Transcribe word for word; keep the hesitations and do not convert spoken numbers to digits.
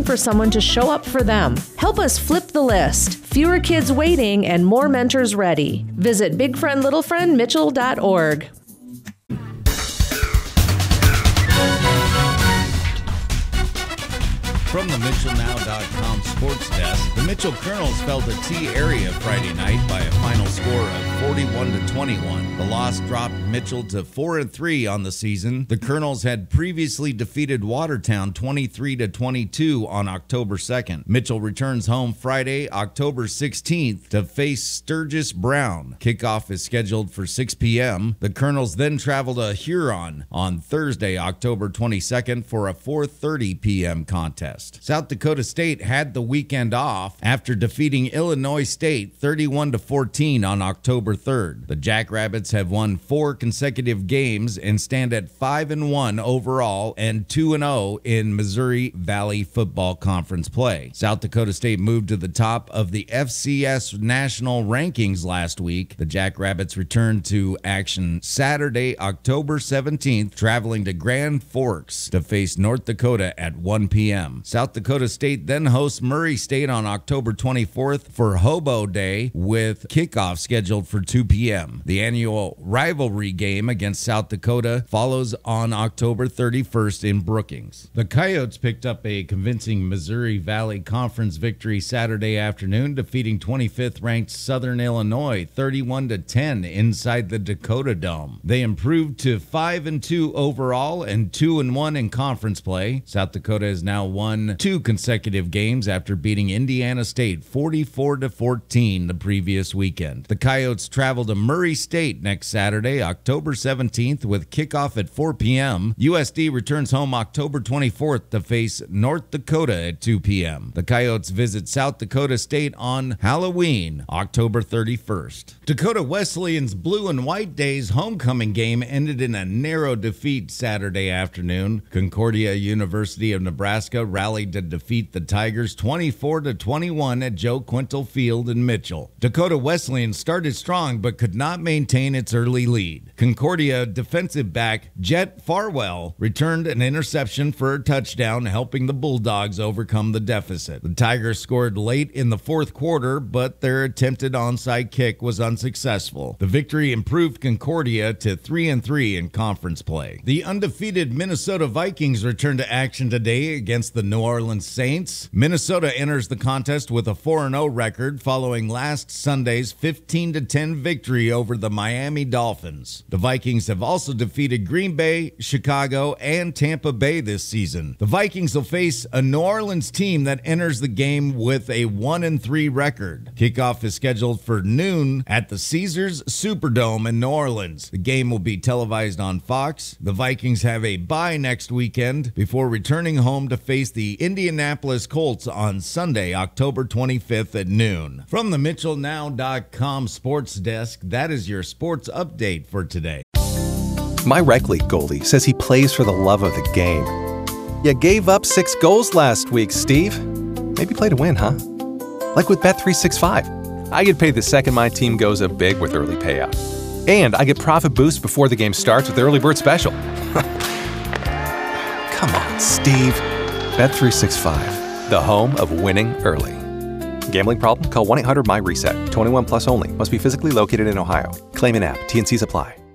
for someone to show up for them. Help us flip the list. Fewer kids waiting and more mentors ready. Visit big friend little friend mitchell dot org. From the Mitchell Now dot com sports desk, the Mitchell Colonels fell to T area Friday night by a final score of forty-one to twenty-one. The loss dropped Mitchell to four and three on the season. The Colonels had previously defeated Watertown twenty-three to twenty-two on October second. Mitchell returns home Friday, October sixteenth to face Sturgis Brown. Kickoff is scheduled for six p.m. The Colonels then travel to Huron on Thursday, October twenty-second for a four thirty p.m. contest. South Dakota State had the weekend off after defeating Illinois State thirty-one to fourteen on October third. The Jackrabbits have won four consecutive games and stand at five and one overall and two and oh in Missouri Valley Football Conference play. South Dakota State moved to the top of the F C S national rankings last week. The Jackrabbits returned to action Saturday, October seventeenth, traveling to Grand Forks to face North Dakota at one p.m. South Dakota State then hosts Murray State on October twenty-fourth for Hobo Day with kickoff scheduled for two p.m. The annual rivalry game against South Dakota follows on October thirty-first in Brookings. The Coyotes picked up a convincing Missouri Valley Conference victory Saturday afternoon, defeating twenty-fifth ranked Southern Illinois thirty-one to ten inside the Dakota Dome. They improved to five and two overall and two and one in conference play. South Dakota has now won two consecutive games after beating Indiana State forty-four to fourteen the previous weekend. The Coyotes travel to Murray State next Saturday, October seventeenth, with kickoff at four p.m. U S D returns home October twenty-fourth to face North Dakota at two p.m. The Coyotes visit South Dakota State on Halloween, October thirty-first. Dakota Wesleyan's Blue and White Days homecoming game ended in a narrow defeat Saturday afternoon. Concordia University of Nebraska rallied to defeat the Tigers twenty-four to twenty-one at Joe Quintal Field in Mitchell. Dakota Wesleyan started strong but could not maintain its early lead. Concordia defensive back Jet Farwell returned an interception for a touchdown, helping the Bulldogs overcome the deficit. The Tigers scored late in the fourth quarter, but their attempted onside kick was unsuccessful. The victory improved Concordia to three and three in conference play. The undefeated Minnesota Vikings returned to action today against the New Orleans Saints. Minnesota enters the contest with a four and oh record following last Sunday's fifteen to ten victory over the Miami Dolphins. The Vikings have also defeated Green Bay, Chicago, and Tampa Bay this season. The Vikings will face a New Orleans team that enters the game with a one and three record. Kickoff is scheduled for noon at the Caesars Superdome in New Orleans. The game will be televised on Fox. The Vikings have a bye next weekend before returning home to face the Indianapolis Colts on Sunday, October twenty-fifth at noon. From the Mitchell Now dot com sports desk, that is your sports update for today. My rec league goalie says he plays for the love of the game. You gave up six goals last week, Steve. Maybe play to win, huh? Like with Bet three sixty-five. I get paid the second my team goes up big with early payout. And I get profit boost before the game starts with the early bird special. Come on, Steve. Bet three sixty-five, the home of winning early. Gambling problem? Call one eight hundred M Y RESET. twenty-one plus only. Must be physically located in Ohio. Claim in app. T and Cs apply.